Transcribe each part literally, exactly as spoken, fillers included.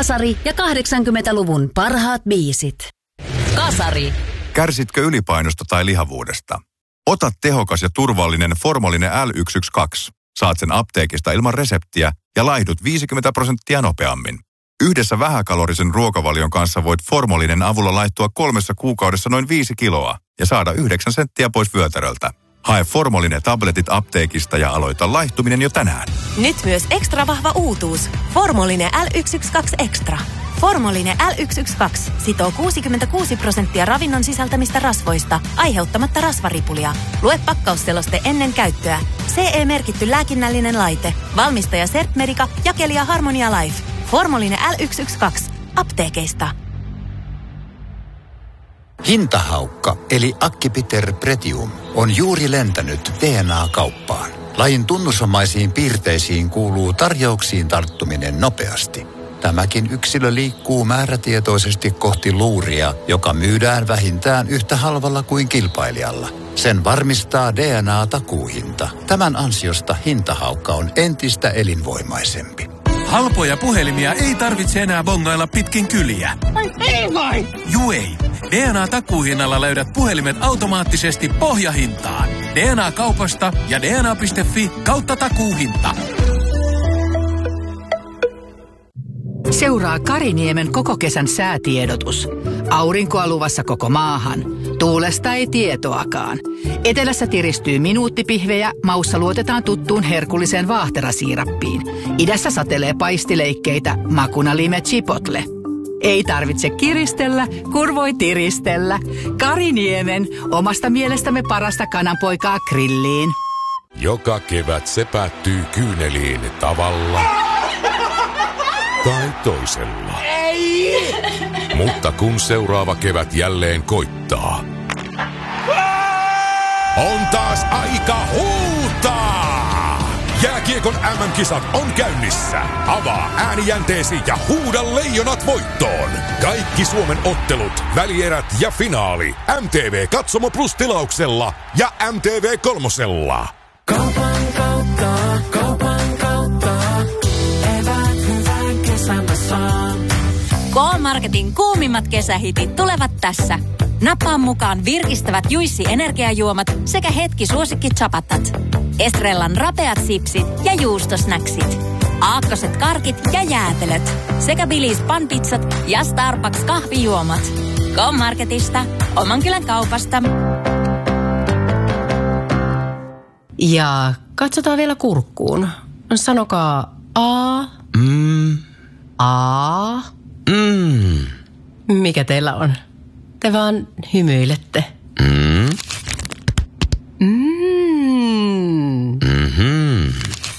Kasari ja kahdeksankymmentäluvun parhaat biisit. Kasari. Kärsitkö ylipainosta tai lihavuudesta? Ota tehokas ja turvallinen Formolinen L yksi yksi kaksi. Saat sen apteekista ilman reseptiä ja laihdut viisikymmentä prosenttia nopeammin. Yhdessä vähäkalorisen ruokavalion kanssa voit Formolinen avulla laihtua kolmessa kuukaudessa noin viisi kiloa ja saada yhdeksän senttiä pois vyötäröltä. Hae Formolinen tabletit apteekista ja aloita laihtuminen jo tänään. Nyt myös ekstra vahva uutuus. Formolinen L yksi yksi kaksi Extra. Formolinen L yksi yksi kaksi sitoo kuusikymmentäkuusi prosenttia ravinnon sisältämistä rasvoista, aiheuttamatta rasvaripulia. Lue pakkausseloste ennen käyttöä. C E-merkitty lääkinnällinen laite. Valmistaja Sertmedica, jakelija Harmonia Life. Formolinen L yksi yksi kaksi. Apteekeista. Hintahaukka, eli Accipiter pretium, on juuri lentänyt D N A-kauppaan. Lajin tunnusomaisiin piirteisiin kuuluu tarjouksiin tarttuminen nopeasti. Tämäkin yksilö liikkuu määrätietoisesti kohti luuria, joka myydään vähintään yhtä halvalla kuin kilpailijalla. Sen varmistaa D N A-takuuhinta. Tämän ansiosta hintahaukka on entistä elinvoimaisempi. Halpoja puhelimia ei tarvitse enää bongailla pitkin kyliä. Ai ei vai? Juu ei. D N A-takuuhinnalla löydät puhelimet automaattisesti pohjahintaan. D N A-kaupasta ja D N A piste fi kautta takuuhinta. Seuraa Kariniemen koko kesän säätiedotus. Aurinkoa luvassa koko maahan. Tuulesta ei tietoakaan. Etelässä tiristyy minuuttipihvejä, maussa luotetaan tuttuun herkulliseen vaahterasiirappiin. Idässä satelee paistileikkeitä, makuna lime chipotle. Ei tarvitse kiristellä, kun voi tiristellä. Kariniemen, omasta mielestämme parasta kananpoikaa grilliin. Joka kevät se päättyy kyyneliin tavalla tai toisella. Ei! Mutta kun seuraava kevät jälleen koittaa, on taas aika huutaa! Jääkiekon M M-kisat on käynnissä. Avaa äänijänteesi ja huuda leijonat voittoon. Kaikki Suomen ottelut, välierät ja finaali. M T V Katsomo Plus -tilauksella ja M T V kolmosella. Kaupan kautta, kaupan kautta. Evät hyvän kesän saan. K-Marketin kuumimmat kesähitit tulevat tässä. Nappaa mukaan virkistävät Juissi energiajuomat sekä hetki suosikki chapatat. Estrellan rapeat sipsit ja juustosnäksit. Aakkoset karkit ja jäätelöt. Sekä Bilis panpizzat ja Starbucks kahvijuomat. K-Marketista, oman kylän kaupasta. Ja katsotaan vielä kurkkuun. Sanokaa A. Mm. A. Mm. Mikä teillä on? Te vaan hymyilette. Mm. Mm. Mm-hmm.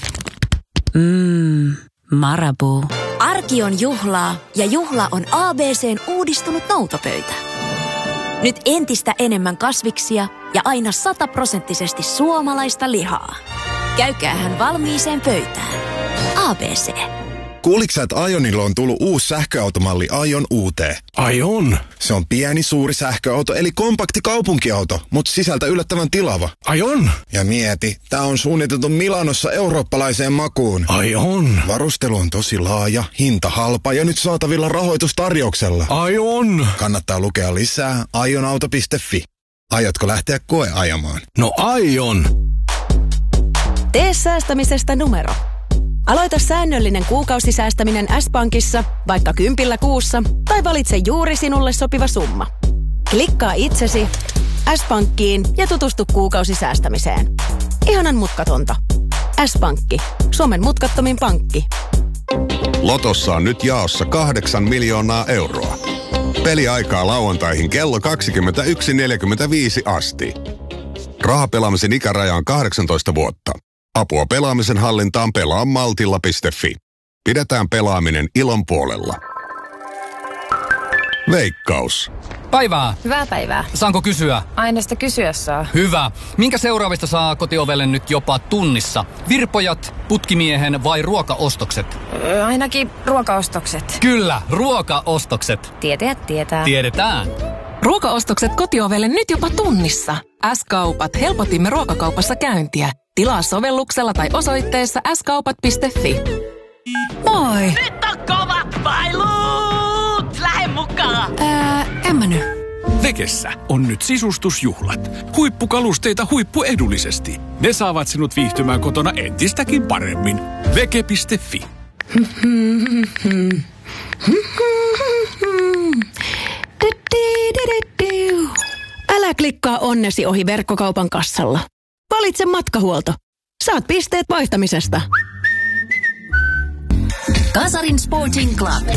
Mmm, Marabou. Arki on juhlaa ja juhla on A B C:n uudistunut noutopöytä. Nyt entistä enemmän kasviksia ja aina sataprosenttisesti suomalaista lihaa. Käykäähän valmiiseen pöytään. A B C. Kuuliks sä, että Ionilla on tullut uusi sähköautomalli Ion U T? Aion? Se on pieni, suuri sähköauto, eli kompakti kaupunkiauto, mutta sisältä yllättävän tilava. Aion? Ja mieti, tää on suunniteltu Milanossa eurooppalaiseen makuun. Aion? Varustelu on tosi laaja, hinta halpa ja nyt saatavilla rahoitustarjouksella. Aion? Kannattaa lukea lisää ionauto piste fi. Aiotko lähteä koeajamaan? No aion! Tee säästämisestä numero. Aloita säännöllinen kuukausisäästäminen S-Pankissa, vaikka kympillä kuussa, tai valitse juuri sinulle sopiva summa. Klikkaa itsesi S-Pankkiin ja tutustu kuukausisäästämiseen. Ihanan mutkatonta. S-Pankki. Suomen mutkattomin pankki. Lotossa on nyt jaossa kahdeksan miljoonaa euroa. Peliaikaa lauantaihin kello kaksikymmentäyksi neljäkymmentäviisi asti. Rahapelaamisen ikäraja on kahdeksantoista vuotta. Apua pelaamisen hallintaan pelaa maltilla piste fi. Pidetään pelaaminen ilon puolella. Veikkaus. Päivää. Hyvää päivää. Saanko kysyä? Aina sitä kysyä saa. Hyvä. Minkä seuraavista saa kotiovelle nyt jopa tunnissa? Virpojat, putkimiehen vai ruokaostokset? Öö, ainakin ruokaostokset. Kyllä, ruokaostokset. Tietäjät tietää. Tiedetään. Ruokaostokset kotiovelle nyt jopa tunnissa. S-kaupat, helpotimme ruokakaupassa käyntiä. Tilaa sovelluksella tai osoitteessa s kaupat piste fi. Moi! Nyt on kovat bailut! En mä nyt. Vekessä on nyt sisustusjuhlat. Huippukalusteita huippuedullisesti. Ne saavat sinut viihtymään kotona entistäkin paremmin. Veke piste fi. Älä klikkaa onnesi ohi verkkokaupan kassalla. Valitse matkahuolto. Saat pisteet vaihtamisesta. Kasarin Sporting Club.